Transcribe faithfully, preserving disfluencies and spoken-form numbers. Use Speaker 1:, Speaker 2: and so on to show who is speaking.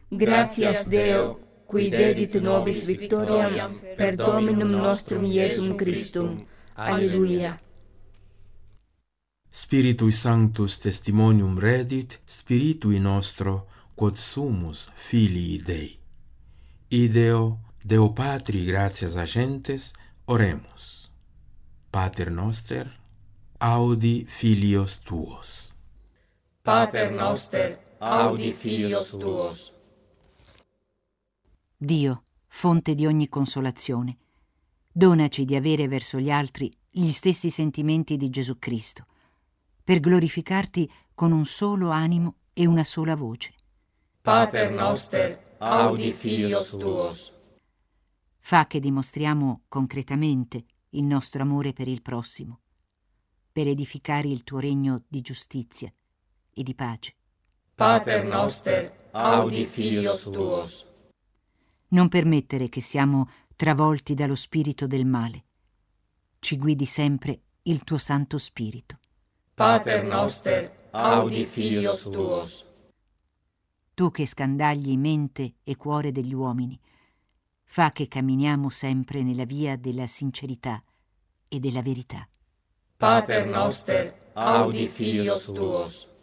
Speaker 1: Gratias Deo, qui dedit nobis victoriam per Dominum nostrum Iesum Christum. Alleluia.
Speaker 2: Spiritui Sanctus testimonium redit, Spiritui nostro, quod sumus filii Dei. Ideo, Deo Patri gratias agentes, oremus. Pater noster, audi filios tuos.
Speaker 1: Pater noster, audi filios tuos.
Speaker 3: Dio, fonte di ogni consolazione, donaci di avere verso gli altri gli stessi sentimenti di Gesù Cristo, per glorificarti con un solo animo e una sola voce.
Speaker 1: Pater noster, audi filios tuos.
Speaker 3: Fa che dimostriamo concretamente il nostro amore per il prossimo, per edificare il tuo regno di giustizia e di pace.
Speaker 1: Pater noster, audi filios tuos.
Speaker 3: Non permettere che siamo travolti dallo spirito del male. Ci guidi sempre il tuo Santo Spirito.
Speaker 1: Pater noster, audi filios tuos.
Speaker 3: Tu che scandagli mente e cuore degli uomini, fa che camminiamo sempre nella via della sincerità e della verità.
Speaker 1: Pater noster, audi filios tuos.